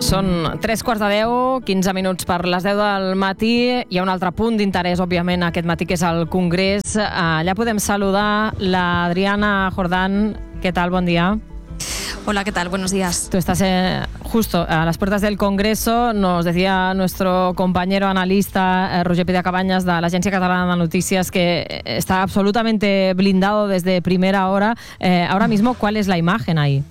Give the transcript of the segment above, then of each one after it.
Són 3:15, 15 minuts per les 10 del matí. Hi ha un altre punt d'interès, òbviament, aquest matí, que és el Congrés. Allà podem saludar la Adriana Jordán. ¿Qué tal? Bon dia. Hola, ¿qué tal? Buenos días. Tú estás justo a las puertas del Congreso. Nos decía nuestro compañero analista Roger Pérez Cabañas de la Agencia Catalana de Noticias que está absolutamente blindado desde primera hora. Ahora mismo, ¿cuál es la imagen ahí?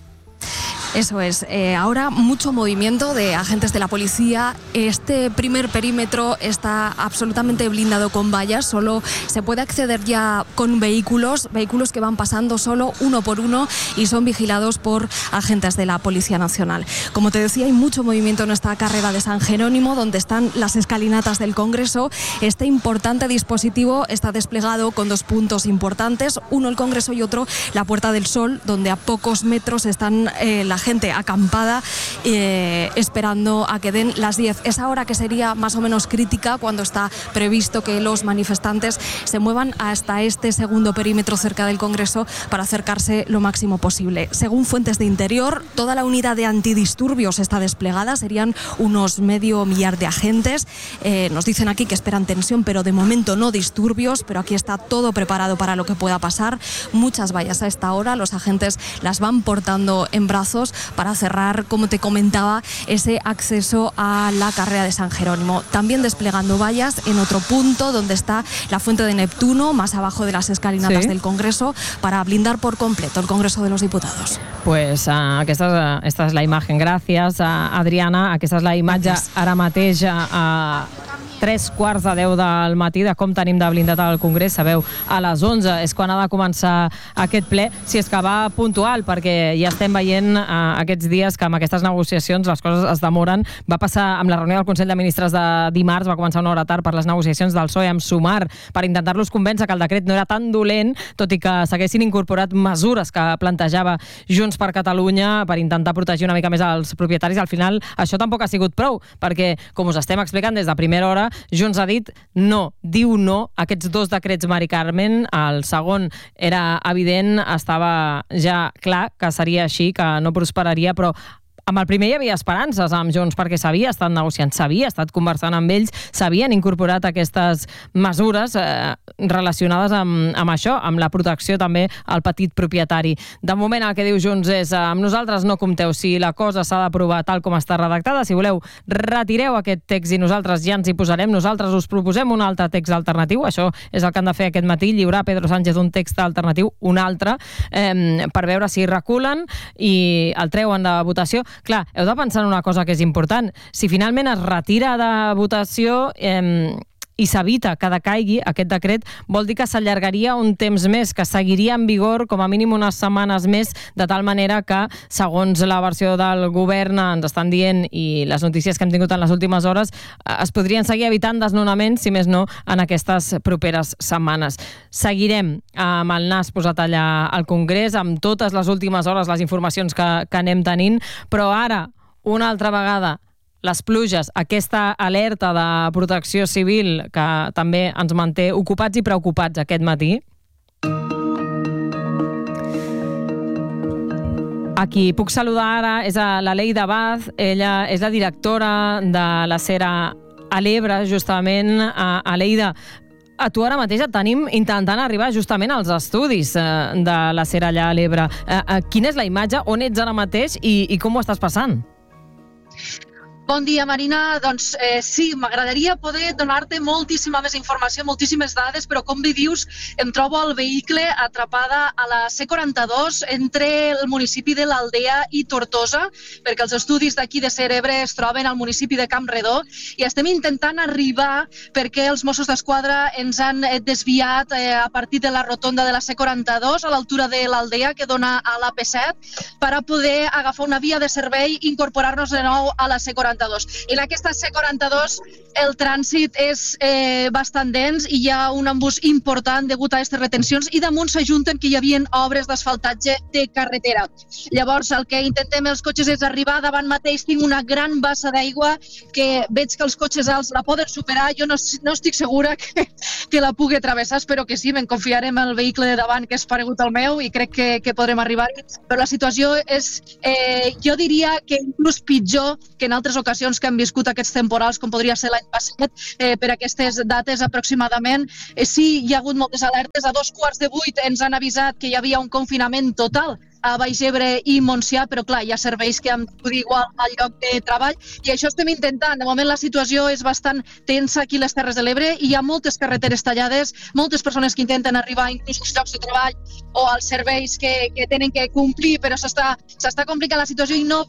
Eso es. Ahora mucho movimiento de agentes de la policía. Este primer perímetro está absolutamente blindado con vallas. Solo se puede acceder ya con vehículos que van pasando solo uno por uno y son vigilados por agentes de la Policía Nacional. Como te decía, hay mucho movimiento en esta carrera de San Jerónimo, donde están las escalinatas del Congreso. Este importante dispositivo está desplegado con dos puntos importantes. Uno el Congreso y otro la Puerta del Sol, donde a pocos metros están la gente acampada esperando a que den las 10. Esa hora que sería más o menos crítica cuando está previsto que los manifestantes se muevan hasta este segundo perímetro cerca del Congreso para acercarse lo máximo posible. Según fuentes de interior, toda la unidad de antidisturbios está desplegada, serían unos 500 de agentes. Nos dicen aquí que esperan tensión, pero de momento no disturbios, pero aquí está todo preparado para lo que pueda pasar. Muchas vallas a esta hora, los agentes las van portando en brazos para cerrar, como te comentaba, ese acceso a la carrera de San Jerónimo. También desplegando vallas en otro punto donde está la Fuente de Neptuno, más abajo de las escalinatas del Congreso, para blindar por completo el Congreso de los Diputados. Pues esta és la imagen. Gràcies, Adriana. Aquesta és la imatge ara mateix a 3:15 del matí de com tenim de blindat al Congrés. Sabeu, a les 11 és quan ha de començar aquest ple, si és que va puntual, perquè ja estem veient aquests dies que amb aquestes negociacions les coses es demoren. Va passar amb la reunió del Consell de Ministres de dimarts, va començar una hora tard per les negociacions del PSOE amb Sumar, per intentar-los convèncer que el decret no era tan dolent, tot i que s'haguessin incorporat mesures que plantejava Junts per Catalunya per intentar protegir una mica més els propietaris. Al final això tampoc ha sigut prou, perquè, com us estem explicant des de primera hora, Junts ha dit no, diu no a aquests dos decrets Mari Carmen. El segon era evident, estava ja clar que seria així, que no prosperaria, però amb el primer hi havia esperances amb Junts perquè s'havia estat negociant, s'havia estat conversant amb ells, s'havien incorporat aquestes mesures relacionades amb això, amb la protecció també al petit propietari. De moment el que diu Junts és amb nosaltres no compteu, si la cosa s'ha d'aprovar tal com està redactada, si voleu retireu aquest text i nosaltres ja ens hi posarem, nosaltres us proposem un altre text alternatiu, això és el que han de fer aquest matí, lliurar a Pedro Sánchez un text alternatiu, un altre, per veure si reculen i el treuen de votació. Clar, heu de pensar en una cosa que és important. Si finalment es retira de votació i s'evita que decaigui aquest decret, vol dir que s'allargaria un temps més, que seguiria en vigor com a mínim unes setmanes més, de tal manera que, segons la versió del govern, ens estan dient, i les notícies que hem tingut en les últimes hores, es podrien seguir evitant desnonaments, si més no, en aquestes properes setmanes. Seguirem amb el nas posat allà al Congrés, amb totes les últimes hores, les informacions que anem tenint, però ara, una altra vegada, les pluges, aquesta alerta de protecció civil que també ens manté ocupats i preocupats aquest matí. A qui puc saludar ara és a l'Aleida Vaz, ella és la directora de la Cera a l'Ebre, justament. Aleida, a tu ara mateix et tenim intentant arribar justament als estudis de la Cera allà a l'Ebre. Quina és la imatge? On ets ara mateix i com ho estàs passant? Bon dia, Marina. Doncs sí, m'agradaria poder donar-te moltíssima més informació, moltíssimes dades, però com bé dius, em trobo al vehicle atrapada a la C42 entre el municipi de l'Aldea i Tortosa, perquè els estudis d'aquí de Cerebre es troben al municipi de Campredó i estem intentant arribar perquè els Mossos d'Esquadra ens han desviat a partir de la rotonda de la C42 a l'altura de l'Aldea, que dona a l'AP7, per a poder agafar una via de servei i incorporar-nos de nou a la C42. C42. En aquesta C42 el trànsit és bastant dens i hi ha un embús important degut a aquestes retencions i damunt s'ajunten que hi havia obres d'asfaltatge de carretera. Llavors el que intentem els cotxes és arribar davant mateix, tinc una gran bassa d'aigua que veig que els cotxes alts la poden superar, jo no estic segura que la pugui travessar, espero que sí, me'n confiaré en el vehicle de davant que és paregut al meu i crec que podrem arribar-hi, però la situació és, jo diria que inclús pitjor que en altres ocasions que hem viscut aquests temporals, com podria ser l'any passat, per aquestes dates aproximadament. Sí, hi ha hagut moltes alertes, a 7:15 ens han avisat que hi havia un confinament total a Baix Ebre i Montsià, però clar, hi ha serveis que han d'udir igual al lloc de treball i això estem intentant. De moment la situació és bastant tensa aquí a les Terres de l'Ebre i hi ha moltes carreteres tallades, moltes persones que intenten arribar inclús als llocs de treball o als serveis que tenen que complir, però s'està complicant la situació i no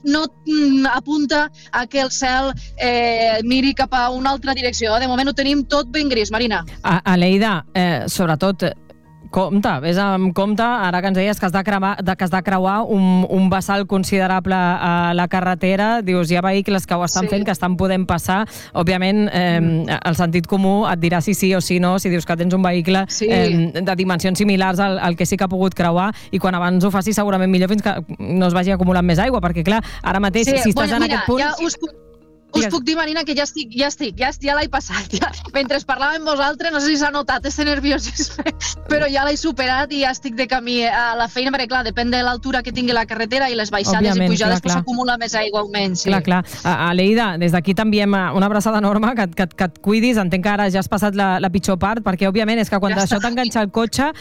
apunta a que el cel miri cap a una altra direcció. De moment ho tenim tot ben gris, Marina. Aleida, sobretot, compte, vés amb compte, ara que ens deies que has de creuar un vessal considerable a la carretera, dius, hi ha vehicles que ho estan fent, que estan podent passar, òbviament el sentit comú et dirà si sí o si no, si dius que tens un vehicle de dimensions similars al que sí que ha pogut creuar, i quan abans ho faci segurament millor fins que no es vagi acumulant més aigua, perquè clar, ara mateix si estàs en aquest punt... Us puc dir, Marina, que ja l'he passat. Mentre parlava amb vosaltres, no sé si s'ha notat aquest nerviosisme, però ja l'he superat i ja estic de camí a la feina, perquè clar, depèn de l'altura que tingui la carretera i les baixades i pujades, però s'acumula més aigua o menys. Clar. Aleida, des d'aquí t'enviem una abraçada enorme, que et cuidis, entenc que ara ja has passat la pitjor part, perquè òbviament és que quan això t'enganxa el cotxe,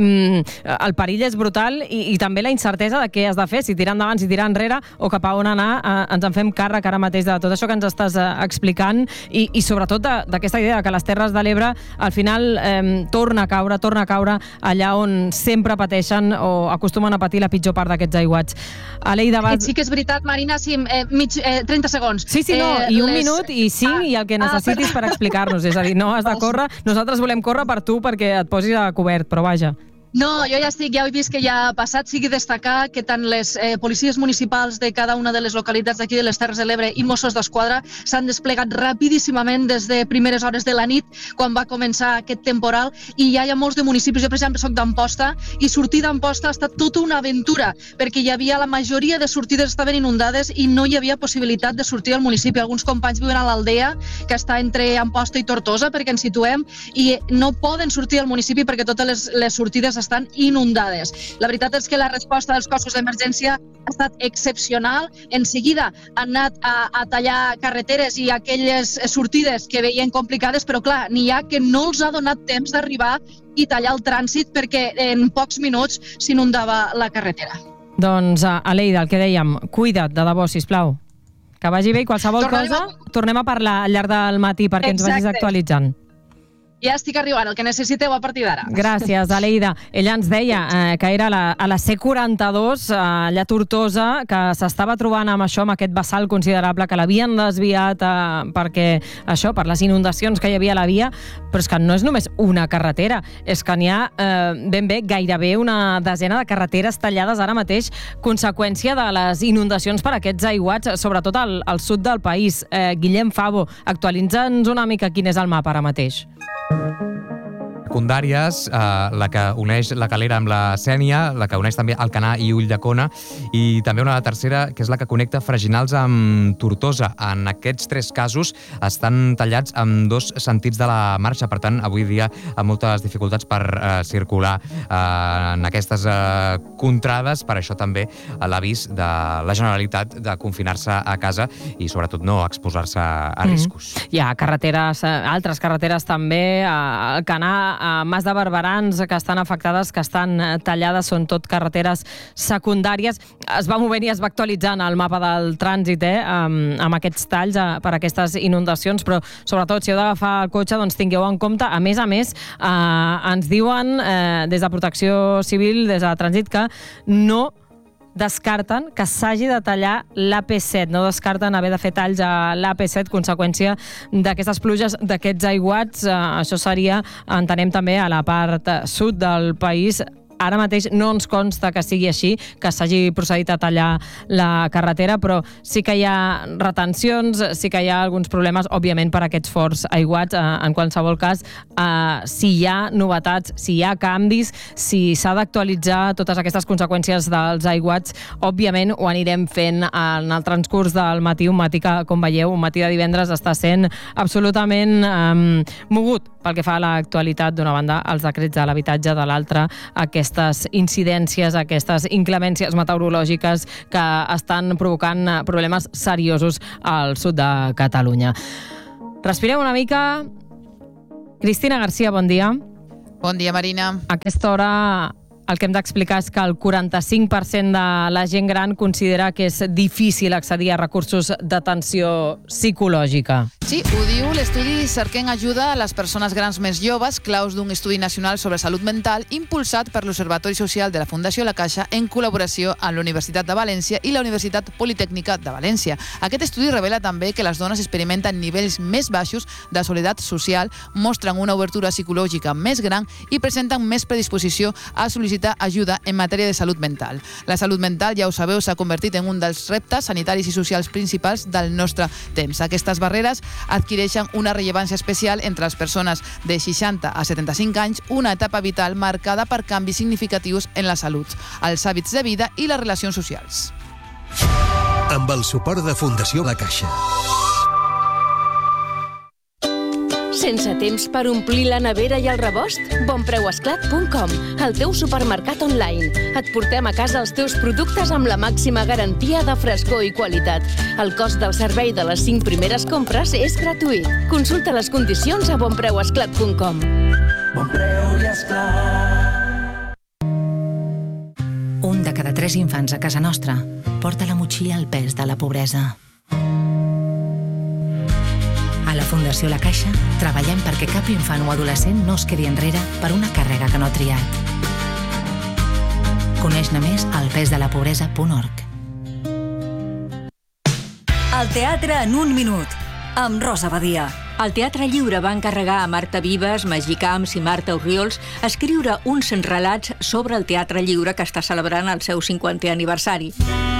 el perill és brutal i també la incertesa de què has de fer, si tirar endavant, si tirar enrere o cap a on anar. Ens en fem càrrec ara mateix de tot això que ens estàs explicant i sobretot d'aquesta idea que les Terres de l'Ebre al final torna a caure allà on sempre pateixen o acostumen a patir la pitjor part d'aquests aiguats. Aleida, sí que és veritat, Marina, 30 segons. Sí, i un minut i 5 i el que necessitis per explicar-nos, és a dir, no has de córrer, nosaltres volem córrer per tu perquè et posis a cobert, però vaja. No, jo ja he vist que ja ha passat, sigui destacar que tant les policies municipals de cada una de les localitats d'aquí de les Terres de l'Ebre i Mossos d'Esquadra s'han desplegat rapidíssimament des de primeres hores de la nit, quan va començar aquest temporal, i ja hi ha molts de municipis. Jo, per exemple, soc d'Amposta, i sortir d'Amposta ha estat tota una aventura, perquè hi havia la majoria de sortides estaven inundades i no hi havia possibilitat de sortir al municipi. Alguns companys viuen a l'Aldea, que està entre Amposta i Tortosa, perquè ens situem, i no poden sortir al municipi perquè totes les sortides estan inundades. La veritat és que la resposta dels cossos d'emergència ha estat excepcional. En seguida han anat a tallar carreteres i aquelles sortides que veien complicades, però clar, n'hi ha que no els ha donat temps d'arribar i tallar el trànsit perquè en pocs minuts s'inundava la carretera. Doncs, Aleida, el que dèiem, cuida't, de debò, sisplau. Que vagi bé i qualsevol cosa tornem a parlar al llarg del matí perquè ens vagis actualitzant. Ja estic arribant, el que necessiteu a partir d'ara. Gràcies, Aleida. Ella ens deia que era a la C42, allà a Tortosa, que s'estava trobant amb això, amb aquest vessal considerable, que l'havien desviat perquè això, per les inundacions que hi havia a la via, però és que no és només una carretera, és que n'hi ha ben bé gairebé una desena de carreteres tallades ara mateix, conseqüència de les inundacions per aquests aiguats, sobretot al sud del país. Guillem Favo, actualitza'ns una mica quin és el mapa ara mateix. Secundàries, la que uneix la Calera amb la Sénia, la que uneix també Alcanar i Ulldecona, i també una tercera, que és la que connecta Freginals amb Tortosa. En aquests 3 casos estan tallats en 2 sentits de la marxa, per tant, avui dia amb moltes dificultats per circular en aquestes contrades. Per això també l'avís de la Generalitat de confinar-se a casa i sobretot no exposar-se a riscos. Hi ha carreteres, altres carreteres també, Alcanar, Mas de Barberans, que estan afectades, que estan tallades, són tot carreteres secundàries. Es va movent i es va actualitzant el mapa del trànsit amb aquests talls per aquestes inundacions, però sobretot si heu d'agafar el cotxe, doncs tingueu en compte. A més, ens diuen des de Protecció Civil, des de Trànsit, que no descarten que s'hagi de tallar l'AP7, no descarten haver de fer talls a l'AP7 conseqüència d'aquestes pluges, d'aquests aiguats. Això seria, entenem també, a la part sud del país. Ara mateix no ens consta que sigui així, que s'hagi procedit a tallar la carretera, però sí que hi ha retencions, sí que hi ha alguns problemes, òbviament, per aquests forts aiguats. En qualsevol cas, si hi ha novetats, si hi ha canvis, si s'ha d'actualitzar totes aquestes conseqüències dels aiguats, òbviament ho anirem fent en el transcurs del matí, un matí que, com veieu, un matí de divendres està sent absolutament mogut pel que fa a l'actualitat, d'una banda, els decrets de l'habitatge, de l'altra, aquestes incidències, aquestes inclemències meteorològiques que estan provocant problemes seriosos al sud de Catalunya. Respirem una mica. Cristina Garcia, bon dia. Bon dia, Marina. A aquesta hora el que hem d'explicar és que el 45% de la gent gran considera que és difícil accedir a recursos d'atenció psicològica. Sí, ho diu l'estudi Cerquem ajuda a les persones grans més joves, claus d'un estudi nacional sobre salut mental impulsat per l'Observatori Social de la Fundació La Caixa en col·laboració amb la Universitat de València i la Universitat Politècnica de València. Aquest estudi revela també que les dones experimenten nivells més baixos de soledat social, mostren una obertura psicològica més gran i presenten més predisposició a sol·licitar ajuda en matèria de salut mental. La salut mental, ja ho sabeu, s'ha convertit en un dels reptes sanitaris i socials principals del nostre temps. Aquestes barreres adquireixen una rellevància especial entre les persones de 60 a 75 anys, una etapa vital marcada per canvis significatius en la salut, els hàbits de vida i les relacions socials. Amb el suport de Fundació La Caixa. Sense temps per omplir la nevera i el rebost? Bonpreuesclat.com, el teu supermercat online. Et portem a casa els teus productes amb la màxima garantia de frescor i qualitat. El cost del servei de les 5 primeres compres és gratuït. Consulta les condicions a bonpreuesclat.com. Bonpreu i Esclat. Un de cada 3 infants a casa nostra porta a la motxilla el pes de la pobresa. A la Fundació La Caixa treballem perquè cap infant o adolescent no es quedi enrere per una càrrega que no ha triat. Coneix-ne més al pesdelapobresa.org. El teatre en un minut, amb Rosa Badia. El Teatre Lliure va encarregar a Marta Vives, Magí Camps i Marta Orriols escriure uns relats sobre el Teatre Lliure que està celebrant el seu 50è aniversari.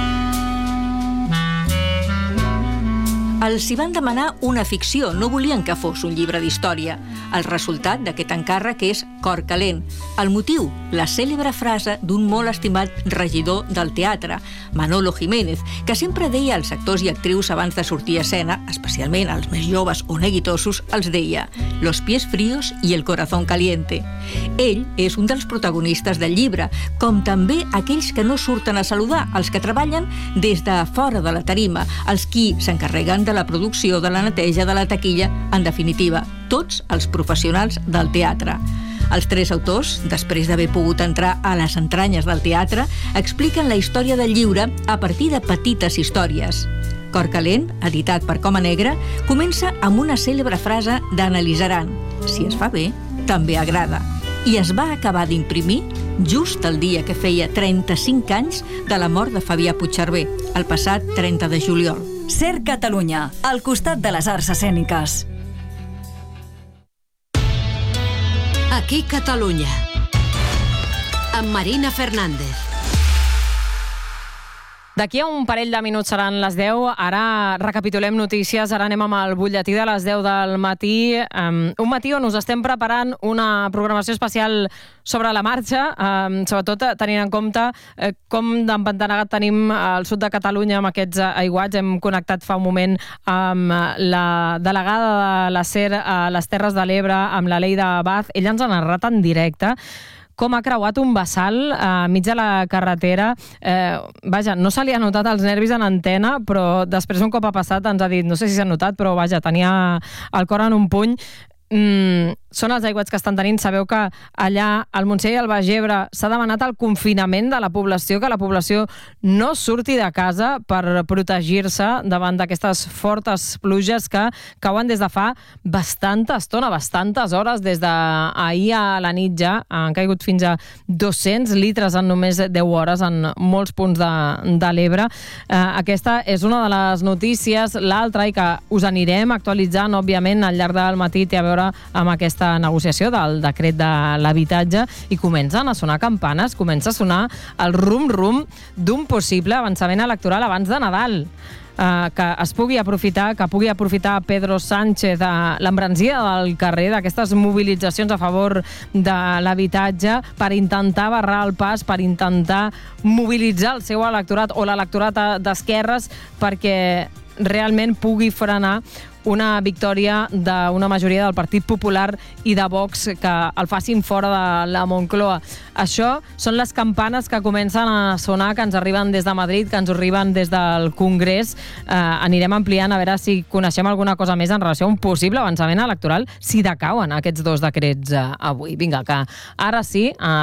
Els hi van demanar una ficció, no volien que fos un llibre d'història. El resultat d'aquest encàrrec és Cor calent. El motiu, la cèlebre frase d'un molt estimat regidor del teatre, Manolo Jiménez, que sempre deia als actors i actrius abans de sortir a escena, especialment als més joves o neguitosos, els deia «Los pies fríos y el corazón caliente». Ell és un dels protagonistes del llibre, com també aquells que no surten a saludar, els que treballen des de fora de la tarima, els qui s'encarreguen de la producció, de la neteja, de la taquilla, en definitiva, tots els professionals del teatre. Els 3 autors, després d'haver pogut entrar a les entranyes del teatre, expliquen la història del lliure a partir de petites històries. Cor calent, editat per Coma Negra, comença amb una cèlebre frase d'Anna Lizaran: «Si es fa bé, també agrada». I es va acabar d'imprimir just el dia que feia 35 anys de la mort de Fabià Puigcerver, el passat 30 de juliol. Ser Catalunya, al costat de les arts escèniques. Aquí Catalunya, amb Marina Fernández. D'aquí a un parell de minuts seran les 10. Ara recapitulem notícies. Ara anem amb el butlletí de les 10 del matí. Un matí on us estem preparant una programació especial sobre la marxa, sobretot tenint en compte com d'empantanegat tenim al sud de Catalunya amb aquests aiguats. Hem connectat fa un moment amb la delegada de la SER a les Terres de l'Ebre, amb la Leida Baz. Ella ens ha narrat en directe com ha creuat un bassal mig de la carretera. Vaja, no se li ha notat els nervis en antena, però després un cop ha passat ens ha dit, no sé si s'ha notat, però vaja, tenia el cor en un puny. Són els aiguats que estan tenint. Sabeu que allà al Montseny i al Baix Ebre s'ha demanat el confinament de la població, que la població no surti de casa per protegir-se davant d'aquestes fortes pluges que cauen des de fa bastanta estona, bastantes hores. Des d'ahir a la nit ja han caigut fins a 200 litres en només 10 hores en molts punts de l'Ebre. Aquesta és una de les notícies. L'altra, i que us anirem actualitzant, òbviament, al llarg del matí, té a veure amb aquesta aquesta negociació del decret de l'habitatge i comencen a sonar campanes, comença a sonar el rum-rum d'un possible avançament electoral abans de Nadal. Que es pugui aprofitar, que pugui aprofitar Pedro Sánchez l'embranzida del carrer d'aquestes mobilitzacions a favor de l'habitatge per intentar barrar el pas, per intentar mobilitzar el seu electorat o l'electorat d'esquerres perquè realment pugui frenar una victòria d'una majoria del Partit Popular i de Vox que el facin fora de la Moncloa. Això són les campanes que comencen a sonar, que ens arriben des de Madrid, que ens arriben des del Congrés. Anirem ampliant a veure si coneixem alguna cosa més en relació a un possible avançament electoral si decauen aquests dos decrets avui. Vinga, que ara sí,